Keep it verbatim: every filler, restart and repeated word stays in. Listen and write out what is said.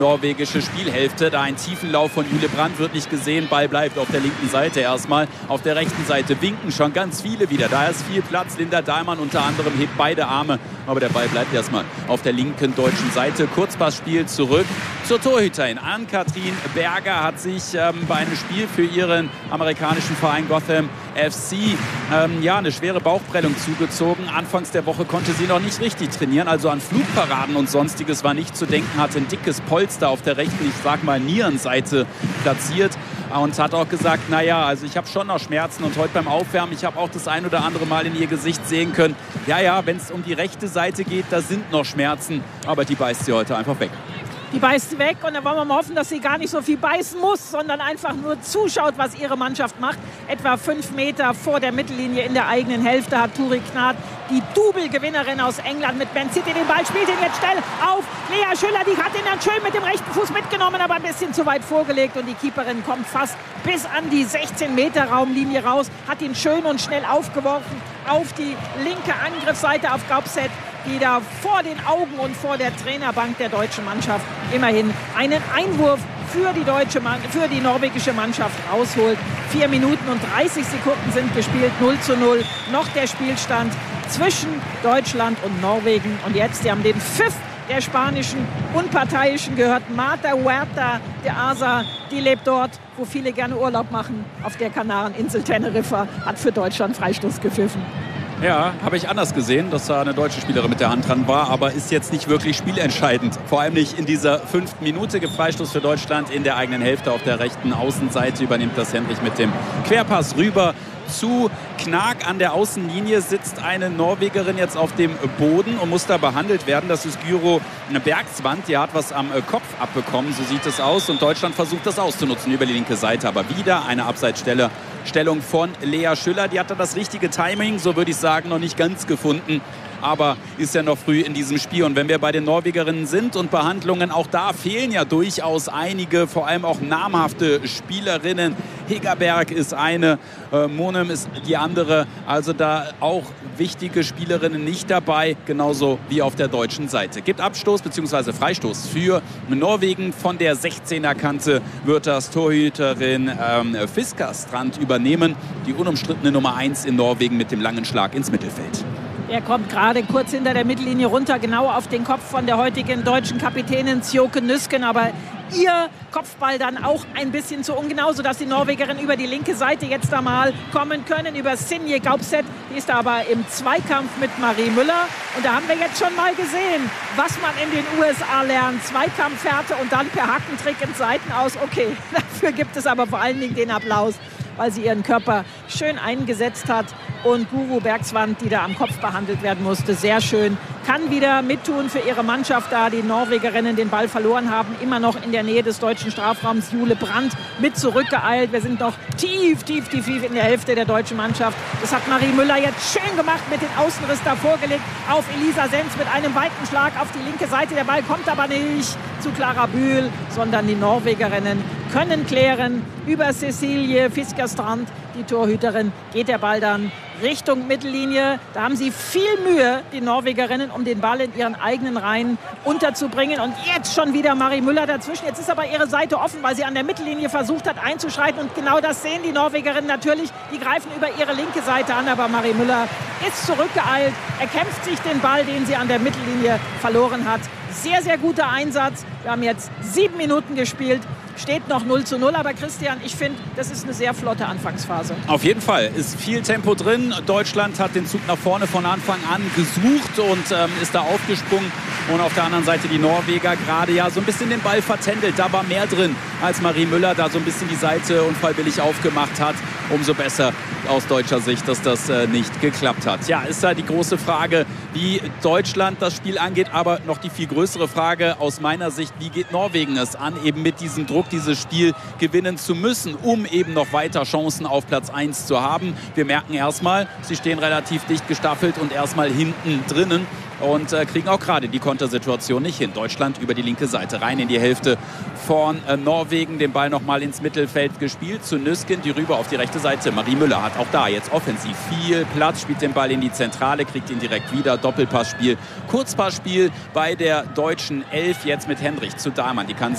norwegische Spielhälfte. Da ein Tiefenlauf von Jule Brandt wird nicht gesehen. Ball bleibt auf der linken Seite erstmal. Auf der rechten Seite winken schon ganz viele wieder. Da ist viel Platz. Linda Dahlmann unter anderem hebt beide Arme. Aber der Ball bleibt erstmal auf der linken deutschen Seite. Kurzpassspiel zurück zur Torhüterin. Ann-Kathrin Berger hat sich ähm, bei einem Spiel für ihren amerikanischen Verein Gotham F C ähm, ja, eine schwere Bauchprellung zugezogen. Anfangs der Woche konnte sie noch nicht richtig trainieren. Also an Flugparaden und Sonstiges war nicht zu denken. Hatte ein dickes Polster auf der rechten, ich sag mal, Nierenseite platziert. Und hat auch gesagt, naja, also ich habe schon noch Schmerzen. Und heute beim Aufwärmen, ich habe auch das ein oder andere Mal in ihr Gesicht sehen können. Ja, ja, wenn es um die rechte Seite geht, da sind noch Schmerzen. Aber die beißt sie heute einfach weg. Die beißt weg und da wollen wir mal hoffen, dass sie gar nicht so viel beißen muss, sondern einfach nur zuschaut, was ihre Mannschaft macht. Etwa fünf Meter vor der Mittellinie in der eigenen Hälfte hat Turi Knat, die Double-Gewinnerin aus England, mit Man City den Ball, spielt ihn jetzt schnell auf. Lea Schüller, die hat ihn dann schön mit dem rechten Fuß mitgenommen, aber ein bisschen zu weit vorgelegt und die Keeperin kommt fast bis an die sechzehn Meter Raumlinie raus, hat ihn schön und schnell aufgeworfen auf die linke Angriffsseite auf Gaupset, die da vor den Augen und vor der Trainerbank der deutschen Mannschaft immerhin einen Einwurf für die, deutsche Mann, für die norwegische Mannschaft rausholt. Vier Minuten und dreißig Sekunden sind gespielt, null zu null. Noch der Spielstand zwischen Deutschland und Norwegen. Und jetzt, die haben den Pfiff der spanischen Unparteiischen gehört. Marta Huerta de Asa, die lebt dort, wo viele gerne Urlaub machen, auf der Kanareninsel Teneriffa, hat für Deutschland Freistoß gepfiffen. Ja, habe ich anders gesehen, dass da eine deutsche Spielerin mit der Hand dran war, aber ist jetzt nicht wirklich spielentscheidend. Vor allem nicht in dieser fünften Minute. Gibt Freistoß für Deutschland in der eigenen Hälfte. Auf der rechten Außenseite übernimmt das Henrich mit dem Querpass rüber zu Knag. An der Außenlinie sitzt eine Norwegerin jetzt auf dem Boden und muss da behandelt werden. Das ist Gyro Bergsvand. Die hat was am Kopf abbekommen, so sieht es aus. Und Deutschland versucht das auszunutzen über die linke Seite. Aber wieder eine Abseitsstelle. Stellung von Lea Schüller. Die hat da das richtige Timing, so würde ich sagen, noch nicht ganz gefunden. Aber ist ja noch früh in diesem Spiel. Und wenn wir bei den Norwegerinnen sind und Behandlungen, auch da fehlen ja durchaus einige, vor allem auch namhafte Spielerinnen. Hegerberg ist eine, äh, Monem ist die andere. Also da auch wichtige Spielerinnen nicht dabei, genauso wie auf der deutschen Seite. Gibt Abstoß bzw. Freistoß für Norwegen. Von der sechzehner Kante wird das Torhüterin ähm, Fiskastrand übernehmen. Die unumstrittene Nummer eins in Norwegen mit dem langen Schlag ins Mittelfeld. Er kommt gerade kurz hinter der Mittellinie runter, genau auf den Kopf von der heutigen deutschen Kapitänin Sjoke Nüsken. Aber ihr Kopfball dann auch ein bisschen zu ungenau, sodass die Norwegerinnen über die linke Seite jetzt einmal kommen können. Über Sinje Gaupset, die ist aber im Zweikampf mit Marie Müller. Und da haben wir jetzt schon mal gesehen, was man in den U S A lernt. Zweikampfhärte und dann per Hackentrick ins Seitenaus. Okay, dafür gibt es aber vor allen Dingen den Applaus, weil sie ihren Körper schön eingesetzt hat. Und Guro Bergsvand, die da am Kopf behandelt werden musste, sehr schön, kann wieder mittun für ihre Mannschaft, da die Norwegerinnen den Ball verloren haben. Immer noch in der Nähe des deutschen Strafraums. Jule Brandt mit zurückgeeilt. Wir sind noch tief, tief, tief, tief in der Hälfte der deutschen Mannschaft. Das hat Marie Müller jetzt schön gemacht, mit dem Außenriss da vorgelegt auf Elisa Senz mit einem weiten Schlag auf die linke Seite. Der Ball kommt aber nicht zu Clara Bühl, sondern die Norwegerinnen können klären. Über Cecilie Fiskastrand, die Torhüterin, geht der Ball dann Richtung Mittellinie. Da haben sie viel Mühe, die Norwegerinnen, um den Ball in ihren eigenen Reihen unterzubringen. Und jetzt schon wieder Marie Müller dazwischen. Jetzt ist aber ihre Seite offen, weil sie an der Mittellinie versucht hat einzuschreiten. Und genau das sehen die Norwegerinnen natürlich. Die greifen über ihre linke Seite an. Aber Marie Müller ist zurückgeeilt, erkämpft sich den Ball, den sie an der Mittellinie verloren hat. Sehr, sehr guter Einsatz. Wir haben jetzt sieben Minuten gespielt. Steht noch null zu null, aber Christian, ich finde, das ist eine sehr flotte Anfangsphase. Auf jeden Fall ist viel Tempo drin. Deutschland hat den Zug nach vorne von Anfang an gesucht und ähm, ist da aufgesprungen. Und auf der anderen Seite die Norweger gerade ja so ein bisschen den Ball vertändelt. Da war mehr drin, als Marie Müller da so ein bisschen die Seite unfreiwillig aufgemacht hat. Umso besser aus deutscher Sicht, dass das äh, nicht geklappt hat. Ja, ist da die große Frage, wie Deutschland das Spiel angeht. Aber noch die viel größere Frage aus meiner Sicht, wie geht Norwegen es an, eben mit diesem Druck dieses Spiel gewinnen zu müssen, um eben noch weiter Chancen auf Platz eins zu haben. Wir merken erstmal, sie stehen relativ dicht gestaffelt und erstmal hinten drinnen. Und äh, kriegen auch gerade die Kontersituation nicht hin. Deutschland über die linke Seite rein in die Hälfte von äh, Norwegen. Den Ball nochmal ins Mittelfeld gespielt zu Nüsken, die rüber auf die rechte Seite. Marie Müller hat auch da jetzt offensiv viel Platz, spielt den Ball in die Zentrale, kriegt ihn direkt wieder. Doppelpassspiel, Kurzpassspiel bei der deutschen Elf. Jetzt mit Henrich zu Dahlmann. Die kann